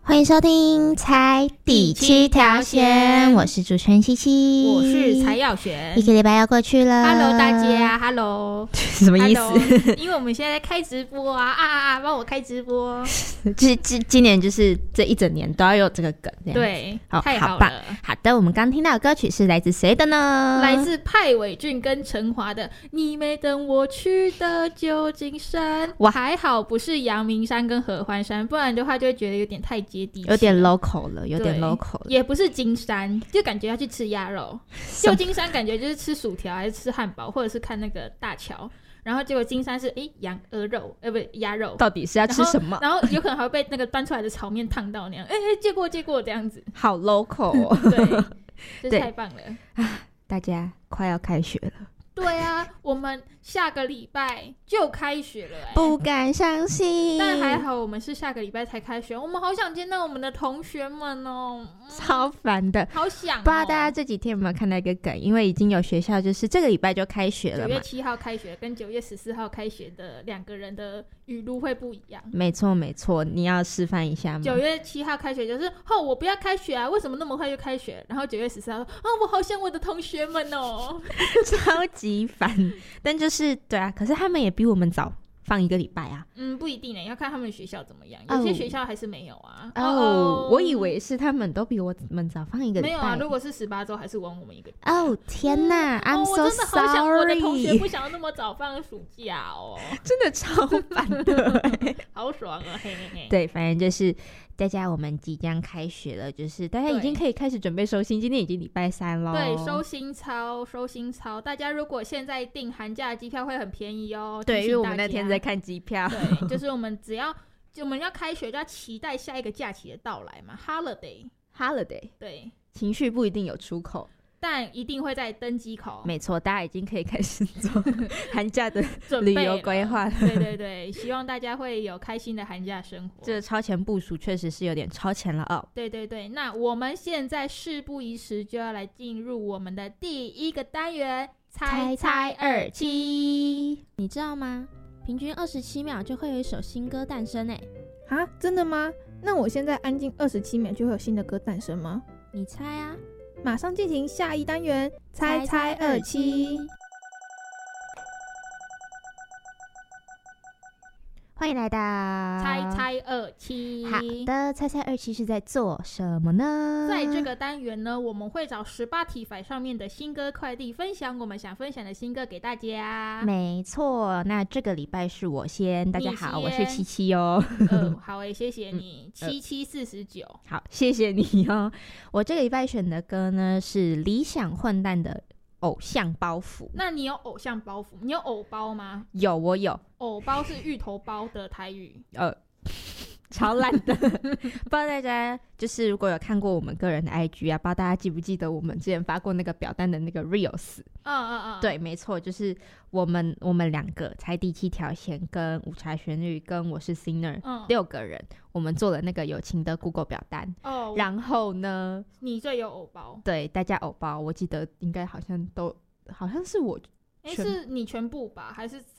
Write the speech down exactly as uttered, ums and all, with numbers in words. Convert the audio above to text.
欢迎收听猜第七条线，我是主持人七七， 我是蔡耀璇。 一个礼拜要过去了 ，Hello 大家 ，Hello 什么意思？ Hello, 因为我们现在在开直播啊啊啊啊！帮我开直播， 今今今年就是这一整年都要有这个梗，这样对， 好太好了。 好棒好的，我们刚听到的歌曲是来自谁的呢？ 来自派伟俊跟陈华的《你没等我去的旧金山》。 哇， 还好不是阳明山跟合欢山，不然的话就会觉得有点太接地气了， 有点 local 了，有点 local 了。 也不是金山，就感觉要去吃鸭肉。旧金山感觉就是吃薯条还是吃汉堡，或者是看那个大桥。然后结果金山是诶羊鹅肉，呃不鸭肉， 到底是要吃什么？ 然后, 然后有可能还会被那个端出来的炒面烫到那样，哎借过借过这样子， 好 local 哦。 对，这太棒了啊！大家快要开学了。 对啊，我们下个礼拜就开学了、欸， 不敢相信。 但还好我们是下个礼拜才开学，我们好想见到我们的同学们哦， 超烦的， 好想、哦。 不知道大家这几天有没有看到一个梗？因为已经有学校就是这个礼拜就开学了嘛， 九月七号开学跟九月十四号开学的两个人的语录会不一样。 没错没错，你要示范一下吗？ 九月七号开学就是哦，我不要开学啊，为什么那么快就开学？然后九月十四号说哦，我好想我的同学们哦， 超级烦。但就是对啊，可是他们也比我们早放一个礼拜啊。 嗯，不一定呢，要看他们学校怎么样，有些学校还是没有啊。 哦， oh, oh, 我以为是他们都比我们早放一个礼拜。 没有啊，如果是十八周还是晚我们一个礼拜。 哦、oh, 天哪、嗯、，I'm so sorry、哦、我真的好想我的同学不想要那么早放暑假哦， 真的超烦的好爽啊，嘿嘿嘿。 对，反正就是大家我们即将开学了，就是大家已经可以开始准备收心，今天已经礼拜三咯。 对，收心操收心操，大家如果现在订寒假的机票会很便宜哦。 对，因为我们那天在看机票。 对，就是我们只要就我们要开学就要期待下一个假期的到来嘛 ，holiday holiday。 对， 情绪不一定有出口， 但一定会在登机口。 没错，大家已经可以开始做寒假的旅游规划了。 对对对，希望大家会有开心的寒假生活。 这个超前部署确实是有点超前了哦。 对对对，那我们现在事不宜迟，就要来进入我们的第一个单元——猜猜二七。 你知道吗？平均二十七秒就会有一首新歌诞生诶。 啊，真的吗？那我现在安静二十七秒就会有新的歌诞生吗？ 你猜啊！ 马上进行下一单元，猜猜二七。 欢迎来到猜猜二七。 好的，猜猜二七是在做什么呢？ 在这个单元呢，我们会找十八题法上面的新歌快递，分享我们想分享的新歌给大家。 没错，那这个礼拜是我先。大家好，我是七七哦。 呃，好诶，谢谢你，七七四十九。 好，谢谢你哦。我这个礼拜选的歌呢是理想混蛋的偶像包袱。 那你有偶像包袱？你有偶包吗？ 有，我有。 偶包是芋头包的台语。 呃，超烂的。不知道大家就是如果有看过我们个人的 I G 啊，不知道大家记不记得我们之前发过那个表单的那个 reels。 嗯嗯嗯， 对，没错，就是我们我们两个猜第七条线跟午茶旋律跟我是 Sinner、嗯、六个人，我们做了那个友情的 Google 表单。哦，然后呢， 你最有偶包？ 对，大家偶包，我记得应该好像都好像是我。 哎，是你全部吧？还是